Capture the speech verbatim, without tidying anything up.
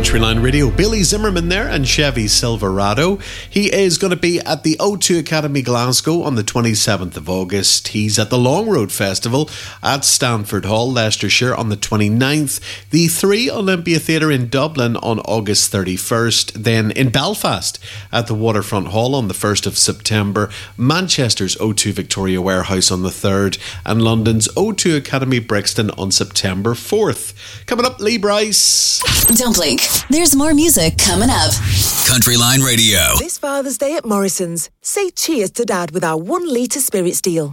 Countryline Radio. Billy Zimmerman there and Chevy Silverado. He is going to be at the O two Academy Glasgow on the twenty-seventh of August. He's at the Long Road Festival at Stanford Hall, Leicestershire on the twenty-ninth. The Three Olympia Theatre in Dublin on August thirty-first. Then in Belfast at the Waterfront Hall on the first of September. Manchester's O two Victoria Warehouse on the third. And London's O two Academy Brixton on September fourth. Coming up, Lee Bryce. Don't blink. There's more music coming up. Countryline Radio. This Father's Day at Morrison's, say cheers to Dad with our one litre spirits deal.